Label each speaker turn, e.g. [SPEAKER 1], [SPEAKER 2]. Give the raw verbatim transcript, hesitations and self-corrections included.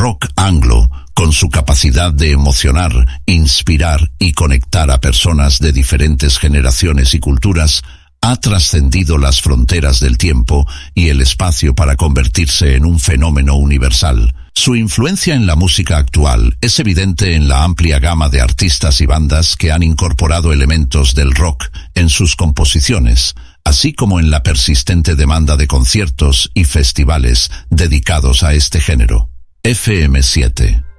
[SPEAKER 1] rock anglo, con su capacidad de emocionar, inspirar y conectar a personas de diferentes generaciones y culturas, ha trascendido las fronteras del tiempo y el espacio para convertirse en un fenómeno universal. Su influencia en la música actual es evidente en la amplia gama de artistas y bandas que han incorporado elementos del rock en sus composiciones, así como en la persistente demanda de conciertos y festivales dedicados a este género. F M siete